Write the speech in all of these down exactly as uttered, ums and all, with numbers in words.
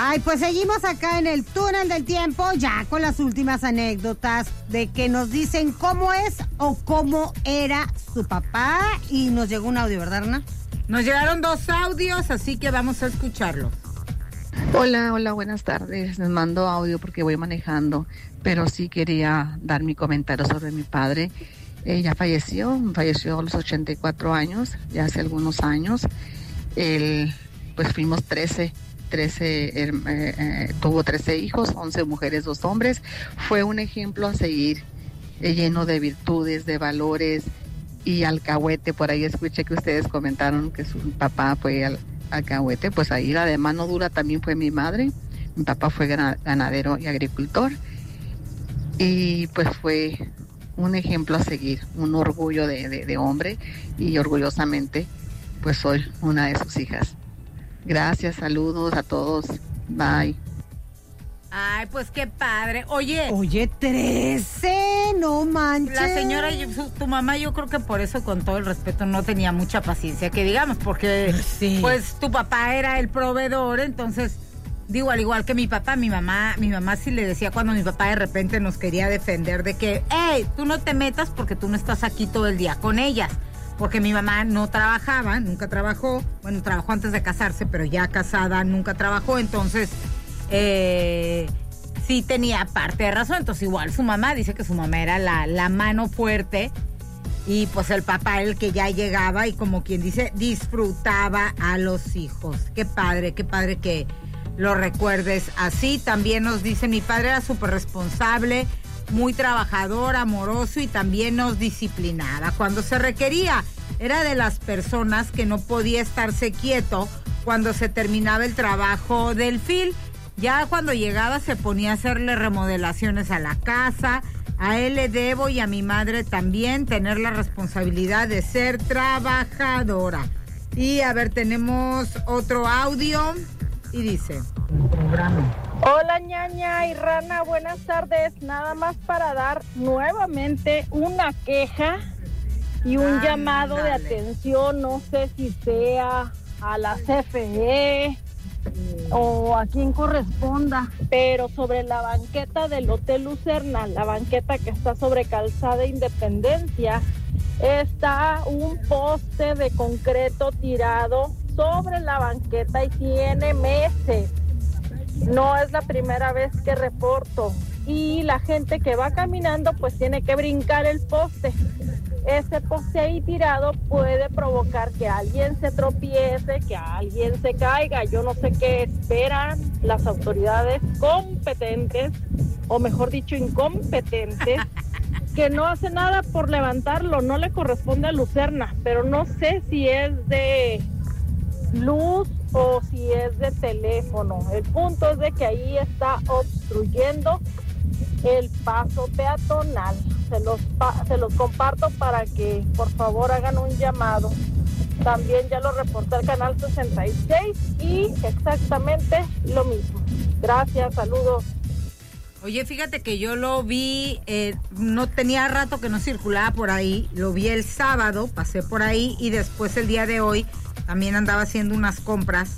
Ay, pues seguimos acá en el túnel del tiempo, ya con las últimas anécdotas de que nos dicen cómo es o cómo era su papá. Y nos llegó un audio, ¿verdad, Erna? Nos llegaron dos audios, así que vamos a escucharlos. Hola, hola, buenas tardes. Les mando audio porque voy manejando, pero sí quería dar mi comentario sobre mi padre. Ella falleció, falleció a los ochenta y cuatro años, ya hace algunos años. Él, pues fuimos trece, trece eh, eh, tuvo trece hijos, once mujeres, dos hombres. Fue un ejemplo a seguir, eh, lleno de virtudes, de valores y alcahuete. Por ahí escuché que ustedes comentaron que su papá fue al, alcahuete, pues ahí la de mano dura también fue mi madre. Mi papá fue ganadero y agricultor y pues fue un ejemplo a seguir, un orgullo de, de, de hombre, y orgullosamente pues soy una de sus hijas. Gracias, saludos a todos, bye. Ay, pues qué padre. Oye. Oye, trece, no manches. La señora, tu mamá, yo creo que por eso, con todo el respeto, no tenía mucha paciencia, que digamos, porque sí, pues tu papá era el proveedor, entonces, digo, al igual que mi papá, mi mamá, mi mamá sí le decía cuando mi papá de repente nos quería defender de que, hey, tú no te metas porque tú no estás aquí todo el día con ellas. Porque mi mamá no trabajaba, nunca trabajó, bueno, trabajó antes de casarse, pero ya casada nunca trabajó, entonces eh, sí tenía parte de razón. Entonces igual su mamá, dice que su mamá era la, la mano fuerte, y pues el papá el que ya llegaba y, como quien dice, disfrutaba a los hijos. Qué padre, qué padre que lo recuerdes así. También nos dice, mi padre era súper responsable, muy trabajador, amoroso, y también nos disciplinaba cuando se requería. Era de las personas que no podía estarse quieto cuando se terminaba el trabajo del fil. Ya cuando llegaba se ponía a hacerle remodelaciones a la casa. A él le debo, y a mi madre también, tener la responsabilidad de ser trabajadora. Y a ver, tenemos otro audio y dice: hola, ñaña y Rana, buenas tardes. Nada más para dar nuevamente una queja y un Ándale. llamado de atención, no sé si sea a la C F E o a quien corresponda, pero sobre la banqueta del Hotel Lucerna, la banqueta que está sobre Calzada Independencia, está un poste de concreto tirado sobre la banqueta y tiene meses. No es la primera vez que reporto, y la gente que va caminando pues tiene que brincar el poste. Ese poste ahí tirado puede provocar que alguien se tropiece, que alguien se caiga. Yo no sé qué esperan las autoridades competentes, o mejor dicho, incompetentes, que no hace nada por levantarlo. No le corresponde a Lucerna, pero no sé si es de luz o si es de teléfono. El punto es de que ahí está obstruyendo el paso peatonal. Se los, pa- se los comparto para que por favor hagan un llamado. También ya lo reporté al canal sesenta y seis y exactamente lo mismo. Gracias, saludos. Oye, fíjate que yo lo vi, eh, no tenía rato que no circulaba por ahí, lo vi el sábado, pasé por ahí, y después el día de hoy también andaba haciendo unas compras,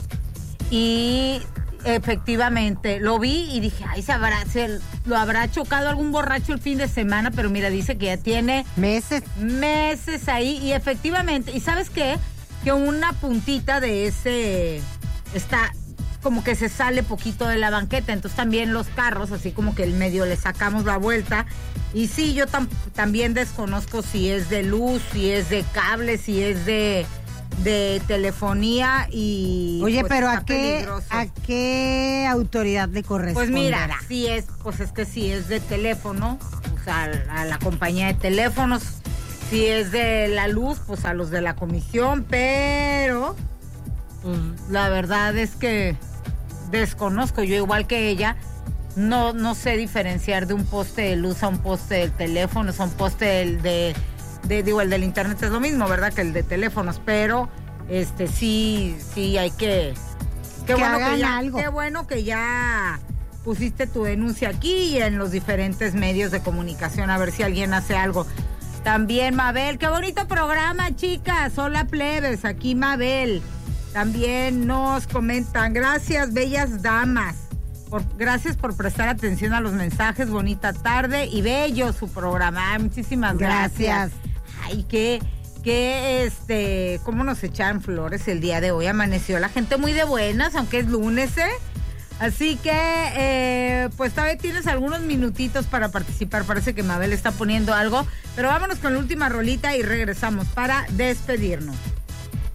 y efectivamente lo vi y dije, ay, se habrá, se lo habrá chocado algún borracho el fin de semana, pero mira, dice que ya tiene meses, meses ahí, y efectivamente, ¿y sabes qué? Que una puntita de ese está como que se sale poquito de la banqueta, entonces también los carros, así como que el medio le sacamos la vuelta. Y sí, yo tam- también desconozco si es de luz, si es de cable, si es de, de telefonía, y oye, pues, pero está ¿a qué, peligroso. ¿a qué autoridad le corresponde? Pues mira, si es, pues es que si es de teléfono, o sea, a la compañía de teléfonos. Si es de la luz, pues a los de la comisión, pero pues la verdad es que desconozco. Yo, igual que ella, no, no sé diferenciar de un poste de luz a un poste del teléfono. Son poste del, de, de, digo, el del internet es lo mismo, ¿verdad? Que el de teléfonos, pero este sí, sí hay que, qué que bueno hagan que ya, algo. qué bueno que ya pusiste tu denuncia aquí y en los diferentes medios de comunicación, a ver si alguien hace algo. También Mabel, qué bonito programa, chicas. Hola, plebes, aquí Mabel. También nos comentan, gracias, bellas damas. Por, gracias por prestar atención a los mensajes. Bonita tarde y bello su programa. Ay, muchísimas gracias. gracias. Ay, qué, qué, este, cómo nos echan flores el día de hoy. Amaneció la gente muy de buenas, aunque es lunes, ¿eh? Así que, eh, pues todavía tienes algunos minutitos para participar. Parece que Mabel está poniendo algo. Pero vámonos con la última rolita y regresamos para despedirnos.